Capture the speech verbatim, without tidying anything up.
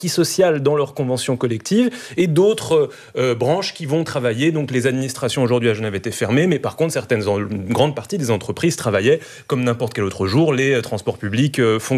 partie sociale dans leur convention collective et d'autres euh, branches qui vont travailler. Donc les administrations aujourd'hui à Genève étaient fermées, mais par contre certaines, une grande partie des entreprises travaillaient comme n'importe quel autre jour. Les euh, transports publics euh, fonctionnaient.